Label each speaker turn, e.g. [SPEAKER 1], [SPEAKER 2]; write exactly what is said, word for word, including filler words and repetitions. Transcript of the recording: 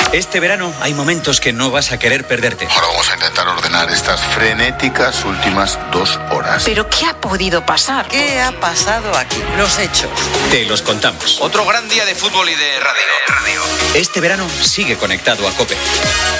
[SPEAKER 1] Este verano hay momentos que no vas a querer perderte.
[SPEAKER 2] Ahora vamos a intentar ordenar estas frenéticas últimas dos horas.
[SPEAKER 3] ¿Pero qué ha podido pasar?
[SPEAKER 4] ¿Qué ha pasado aquí? Los hechos.
[SPEAKER 1] Te los contamos.
[SPEAKER 5] Otro gran día de fútbol y de radio.
[SPEAKER 1] Este verano sigue conectado a COPE.